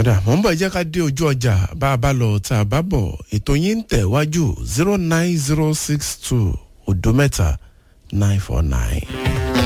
ọ̀dà mọ̀ ń bọ̀ jẹ́ ká dé ojú ọjà bá a bá lọ tá a bá bọ̀ ètò yín ń tẹ̀ wájú 09062 òdo mẹ́ta 949.